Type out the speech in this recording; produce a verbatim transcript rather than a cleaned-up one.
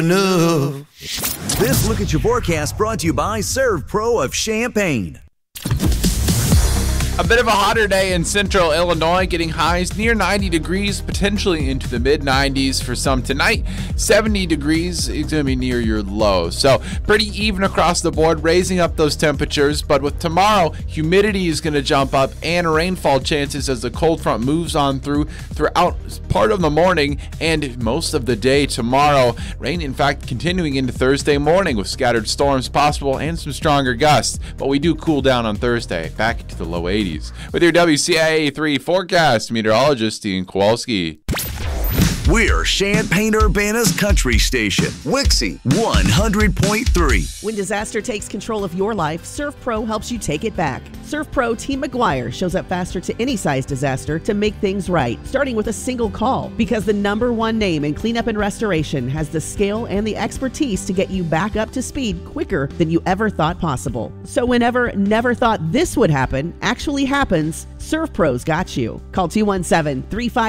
enough. This Look at Your Forecast brought to you by ServPro of Champaign. A bit of a hotter day in central Illinois, getting highs near ninety degrees, potentially into the mid nineties for some tonight. seventy degrees is going to be near your low. So pretty even across the board, raising up those temperatures. But with tomorrow, humidity is going to jump up and rainfall chances as the cold front moves on through throughout part of the morning and most of the day tomorrow. Rain, in fact, continuing into Thursday morning with scattered storms possible and some stronger gusts. But we do cool down on Thursday, back into the low eighties. With your W C I A three forecast, meteorologist Dean Kowalski. We're Champaign-Urbana's country station, Wixie one hundred point three. When disaster takes control of your life, ServPro helps you take it back. ServPro Team McGuire shows up faster to any size disaster to make things right, starting with a single call, because the number one name in cleanup and restoration has the skill and the expertise to get you back up to speed quicker than you ever thought possible. So whenever never thought this would happen actually happens, ServPro's got you. Call two one seven, three five